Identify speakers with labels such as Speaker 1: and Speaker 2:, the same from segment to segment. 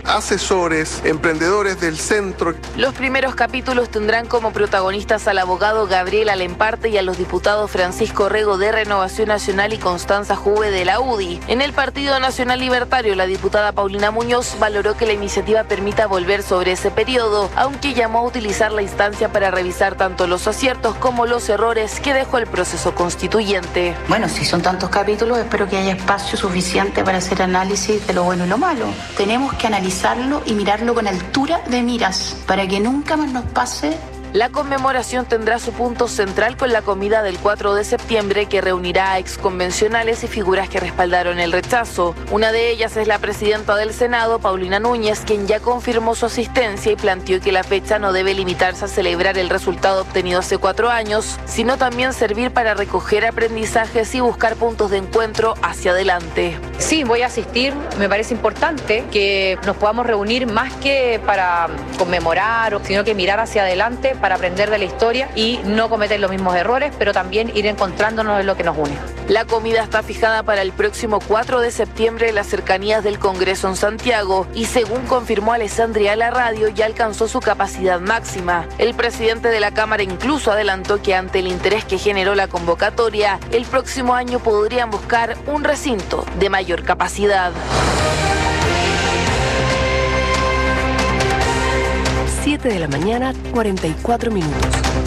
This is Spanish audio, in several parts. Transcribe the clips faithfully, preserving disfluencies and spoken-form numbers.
Speaker 1: asesores, emprendedores del centro.
Speaker 2: Los primeros capítulos tendrán como protagonistas al abogado Gabriel Alemparte y a los diputados Francisco Rego de Renovación Nacional y Constanza Juve de la U D I. En el Partido Nacional Libertario, la diputada Paulina Muñoz valoró que la iniciativa permita volver sobre ese periodo, aunque llamó a utilizar la instancia para revisar tanto los aciertos como los errores que dejó el proceso constituyente.
Speaker 3: Bueno, si son tantos capítulos, espero que haya espacio suficiente para hacer análisis de lo bueno y lo malo. Tenemos que analizarlo y mirarlo con altura de miras para que nunca más nos pase.
Speaker 2: La conmemoración tendrá su punto central con la comida del cuatro de septiembre que reunirá a exconvencionales y figuras que respaldaron el rechazo. Una de ellas es la presidenta del Senado, Paulina Núñez, quien ya confirmó su asistencia y planteó que la fecha no debe limitarse a celebrar el resultado obtenido hace cuatro años, sino también servir para recoger aprendizajes y buscar puntos de encuentro hacia adelante.
Speaker 4: Sí, voy a asistir. Me parece importante que nos podamos reunir más que para conmemorar, sino que mirar hacia adelante para aprender de la historia y no cometer los mismos errores, pero también ir encontrándonos en lo que nos une.
Speaker 2: La comida está fijada para el próximo cuatro de septiembre en las cercanías del Congreso en Santiago y, según confirmó Alessandria a la radio, ya alcanzó su capacidad máxima. El presidente de la Cámara incluso adelantó que ante el interés que generó la convocatoria, el próximo año podrían buscar un recinto de mayor capacidad.
Speaker 5: siete de la mañana, cuarenta y cuatro minutos.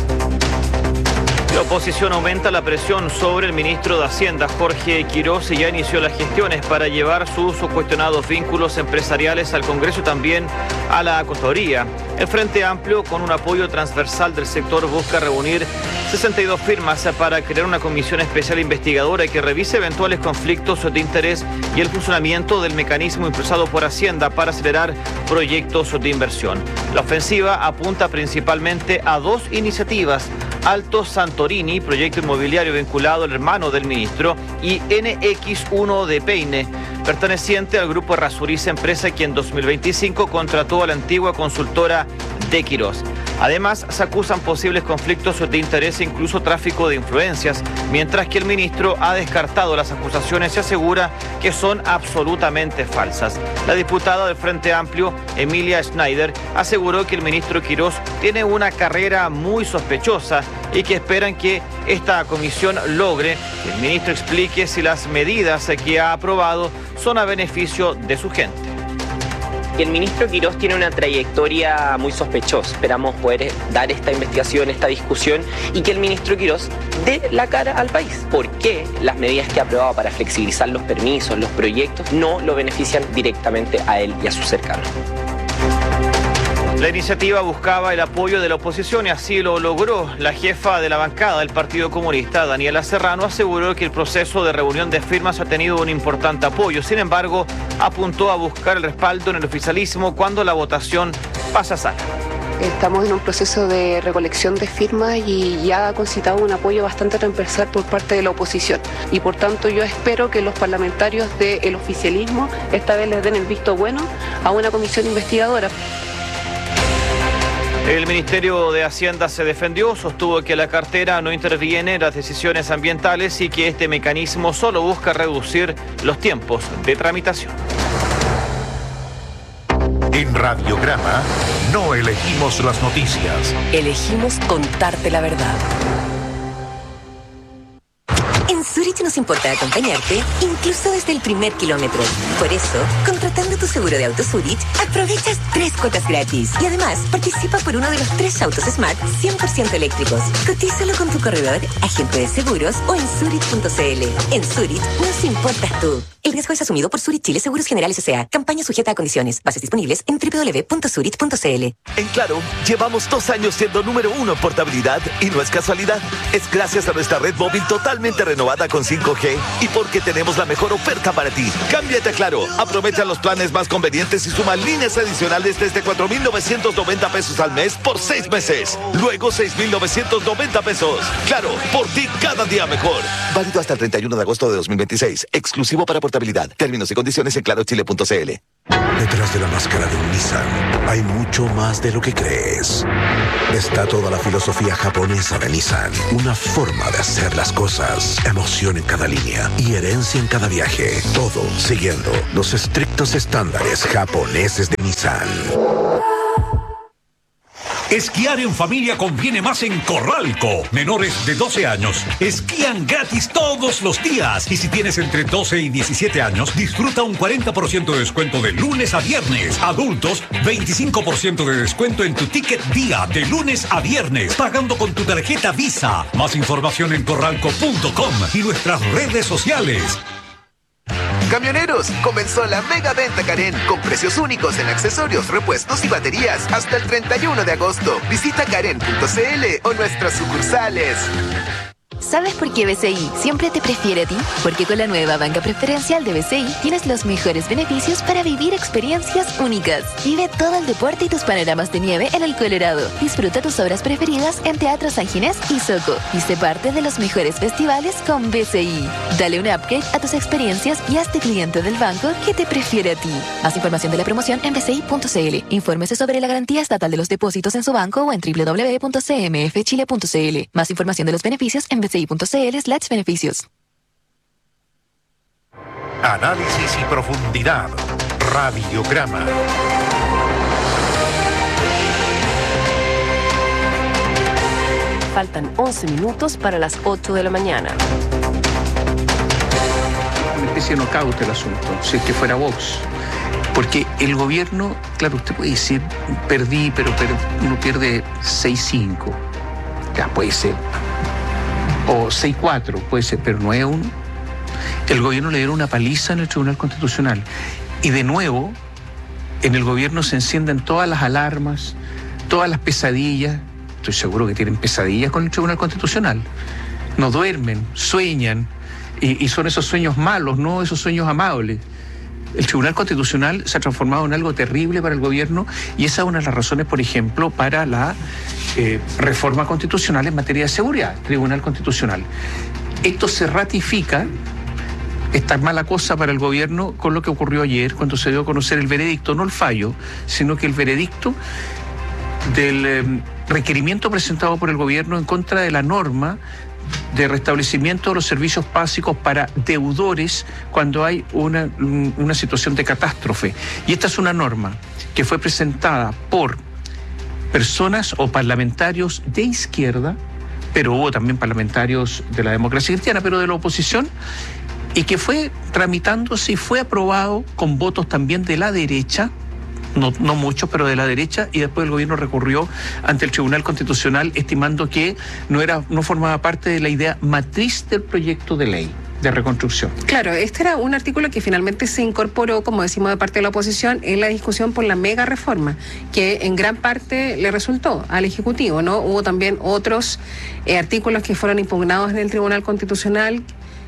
Speaker 6: La oposición aumenta la presión sobre el ministro de Hacienda, Jorge Quirós, y ya inició las gestiones para llevar sus cuestionados vínculos empresariales al Congreso y también a la Contraloría. El Frente Amplio, con un apoyo transversal del sector, busca reunir sesenta y dos firmas para crear una comisión especial investigadora que revise eventuales conflictos de interés y el funcionamiento del mecanismo impulsado por Hacienda para acelerar proyectos de inversión. La ofensiva apunta principalmente a dos iniciativas: Alto Santorini, proyecto inmobiliario vinculado al hermano del ministro, y N X uno de Peine, perteneciente al grupo Errázuriz, empresa que en dos mil veinticinco contrató a la antigua consultora de Quirós. Además, se acusan posibles conflictos de interés e incluso tráfico de influencias, mientras que el ministro ha descartado las acusaciones y asegura que son absolutamente falsas. La diputada del Frente Amplio, Emilia Schneider, aseguró que el ministro Quirós tiene una carrera muy sospechosa y que esperan que esta comisión logre que el ministro explique si las medidas que ha aprobado son a beneficio de su gente.
Speaker 7: El ministro Quirós tiene una trayectoria muy sospechosa. Esperamos poder dar esta investigación, esta discusión, y que el ministro Quirós dé la cara al país. ¿Por qué las medidas que ha aprobado para flexibilizar los permisos, los proyectos, no lo benefician directamente a él y a sus cercanos?
Speaker 6: La iniciativa buscaba el apoyo de la oposición y así lo logró. La jefa de la bancada del Partido Comunista, Daniela Serrano, aseguró que el proceso de reunión de firmas ha tenido un importante apoyo. Sin embargo, apuntó a buscar el respaldo en el oficialismo cuando la votación pasa a sala.
Speaker 8: Estamos en un proceso de recolección de firmas y ya ha concitado un apoyo bastante transversal por parte de la oposición. Y por tanto yo espero que los parlamentarios del oficialismo esta vez les den el visto bueno a una comisión investigadora.
Speaker 6: El Ministerio de Hacienda se defendió, sostuvo que la cartera no interviene en las decisiones ambientales y que este mecanismo solo busca reducir los tiempos de tramitación.
Speaker 9: En Radiograma no elegimos las noticias.
Speaker 5: Elegimos contarte la verdad.
Speaker 10: En Zurich nos importa acompañarte, incluso desde el primer kilómetro. Por eso, contratando tu seguro de auto Zurich, aprovechas tres cuotas gratis. Y además, participa por uno de los tres autos Smart cien por ciento eléctricos. Cotízalo con tu corredor, agente de seguros o en zurich punto c l. En Zurich nos importas tú. El riesgo es asumido por Zurich Chile Seguros Generales S A. Campaña sujeta a condiciones. Bases disponibles en doble u doble u doble u punto zurich punto c l.
Speaker 11: En Claro, llevamos dos años siendo número uno en portabilidad y no es casualidad. Es gracias a nuestra red móvil totalmente renovada con cinco G y porque tenemos la mejor oferta para ti. Cámbiate a Claro, aprovecha los planes más convenientes y suma líneas adicionales desde cuatro mil novecientos noventa pesos al mes por seis meses. Luego seis mil novecientos noventa pesos. Claro, por ti cada día mejor. Válido hasta el treinta y uno de agosto de dos mil veintiséis. Exclusivo para portabilidad. Términos y condiciones en claro chile punto c l.
Speaker 12: Detrás de la máscara de un Nissan hay mucho más de lo que crees. Está toda la filosofía japonesa de Nissan. Una forma de hacer las cosas. Emoción en cada línea y herencia en cada viaje. Todo siguiendo los estrictos estándares japoneses de Nissan.
Speaker 13: Esquiar en familia conviene más en Corralco. Menores de doce años esquían gratis todos los días. Y si tienes entre doce y diecisiete años, disfruta un cuarenta por ciento de descuento de lunes a viernes. Adultos, veinticinco por ciento de descuento en tu ticket día de lunes a viernes, pagando con tu tarjeta Visa. Más información en corralco punto com y nuestras redes sociales.
Speaker 14: Camioneros, comenzó la mega venta Karen con precios únicos en accesorios, repuestos y baterías hasta el treinta y uno de agosto. Visita karen punto c l o nuestras sucursales.
Speaker 15: ¿Sabes por qué B C I siempre te prefiere a ti? Porque con la nueva banca preferencial de B C I tienes los mejores beneficios para vivir experiencias únicas. Vive todo el deporte y tus panoramas de nieve en el Colorado. Disfruta tus obras preferidas en Teatro San Ginés y Soco. Y sé parte de los mejores festivales con B C I. Dale un upgrade a tus experiencias y hazte cliente del banco que te prefiere a ti. Más información de la promoción en b c i punto c l. Infórmese sobre la garantía estatal de los depósitos en su banco o en w w w punto c m f chile punto c l. Más información de los beneficios en b c i punto c l slash beneficios.
Speaker 9: Análisis y profundidad. Radiograma.
Speaker 5: Faltan once minutos para las ocho de la mañana.
Speaker 16: Una especie de knockout el asunto, si es que fuera Vox. Porque el gobierno, claro, usted puede decir, perdí, pero per, uno pierde seis cinco. Ya puede ser. O seis cuatro, puede ser, pero no es un... El gobierno le dieron una paliza en el Tribunal Constitucional. Y de nuevo, en el gobierno se encienden todas las alarmas, todas las pesadillas. Estoy seguro que tienen pesadillas con el Tribunal Constitucional. No duermen, sueñan, y, y son esos sueños malos, no esos sueños amables. El Tribunal Constitucional se ha transformado en algo terrible para el gobierno y esa es una de las razones, por ejemplo, para la eh, reforma constitucional en materia de seguridad, Tribunal Constitucional. Esto se ratifica, esta mala cosa para el gobierno, con lo que ocurrió ayer cuando se dio a conocer el veredicto, no el fallo, sino que el veredicto del eh, requerimiento presentado por el gobierno en contra de la norma de restablecimiento de los servicios básicos para deudores cuando hay una, una situación de catástrofe. Y esta es una norma que fue presentada por personas o parlamentarios de izquierda, pero hubo también parlamentarios de la democracia cristiana, pero de la oposición, y que fue tramitándose y fue aprobado con votos también de la derecha, No, no muchos, pero de la derecha, y después el gobierno recurrió ante el Tribunal Constitucional estimando que no era, no formaba parte de la idea matriz del proyecto de ley de reconstrucción.
Speaker 17: Claro, este era un artículo que finalmente se incorporó, como decimos, de parte de la oposición en la discusión por la mega reforma, que en gran parte le resultó al Ejecutivo, ¿no? Hubo también otros eh, artículos que fueron impugnados en el Tribunal Constitucional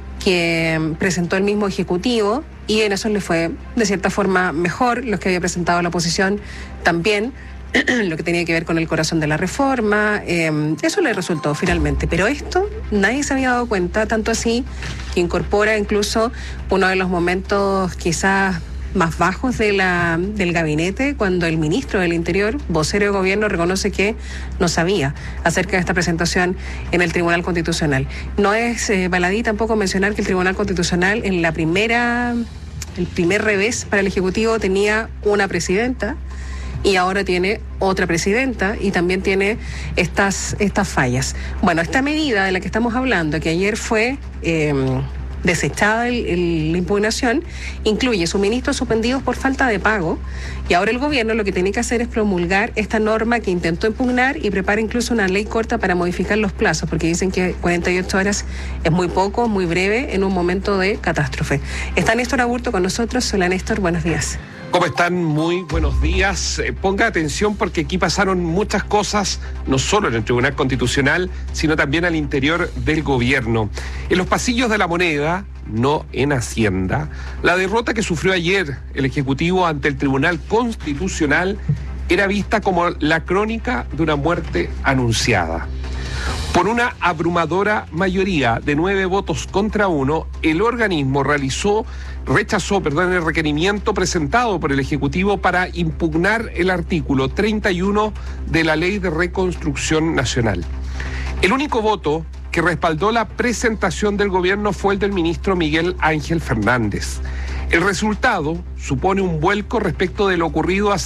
Speaker 17: que presentó el mismo Ejecutivo, y en eso le fue de cierta forma mejor. Los que había presentado la oposición también, lo que tenía que ver con el corazón de la reforma, eh, eso le resultó finalmente. Pero esto nadie se había dado cuenta, tanto así que incorpora incluso uno de los momentos quizás más bajos de la, del gabinete, cuando el ministro del Interior, vocero de gobierno, reconoce que no sabía acerca de esta presentación en el Tribunal Constitucional. No es eh, baladí tampoco mencionar que el Tribunal Constitucional en la primera, el primer revés para el Ejecutivo tenía una presidenta y ahora tiene otra presidenta y también tiene estas, estas fallas. Bueno, esta medida de la que estamos hablando, que ayer fue Eh, desechada el, el, la impugnación, incluye suministros suspendidos por falta de pago, y ahora el gobierno lo que tiene que hacer es promulgar esta norma que intentó impugnar y prepara incluso una ley corta para modificar los plazos, porque dicen que cuarenta y ocho horas es muy poco, muy breve en un momento de catástrofe. Está Néstor Aburto con nosotros. Hola Néstor, buenos días.
Speaker 18: ¿Cómo están? Muy buenos días. Eh, ponga atención porque aquí pasaron muchas cosas, no solo en el Tribunal Constitucional, sino también al interior del gobierno. En los pasillos de la Moneda, no en Hacienda, la derrota que sufrió ayer el Ejecutivo ante el Tribunal Constitucional era vista como la crónica de una muerte anunciada. Por una abrumadora mayoría de nueve votos contra uno, el organismo realizó, rechazó, perdón, el requerimiento presentado por el Ejecutivo para impugnar el artículo treinta y uno de la Ley de Reconstrucción Nacional. El único voto que respaldó la presentación del gobierno fue el del ministro Miguel Ángel Fernández. El resultado supone un vuelco respecto de lo ocurrido hace